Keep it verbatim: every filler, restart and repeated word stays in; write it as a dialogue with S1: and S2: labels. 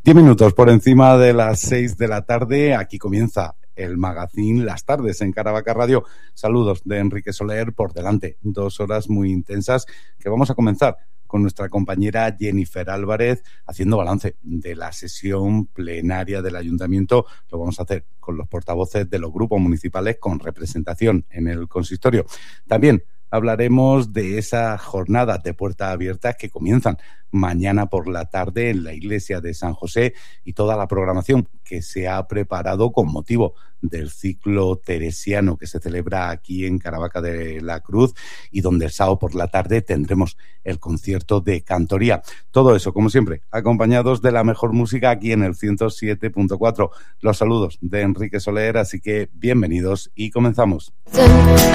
S1: Diez minutos por encima de las seis de la tarde, aquí comienza el magazine Las Tardes en Caravaca Radio. Saludos de Enrique Soler por delante. Dos horas muy intensas que vamos a comenzar con nuestra compañera Jennifer Álvarez haciendo balance de la sesión plenaria del Ayuntamiento. Lo vamos a hacer con los portavoces de los grupos municipales con representación en el consistorio. También hablaremos de esas jornadas de puertas abiertas que comienzan mañana por la tarde en la iglesia de San José y toda la programación que se ha preparado con motivo del ciclo teresiano que se celebra aquí en Caravaca de la Cruz y donde el sábado por la tarde tendremos el concierto de cantoría. Todo eso, como siempre, acompañados de la mejor música aquí en el ciento siete punto cuatro. Los saludos de Enrique Soler, así que bienvenidos y comenzamos.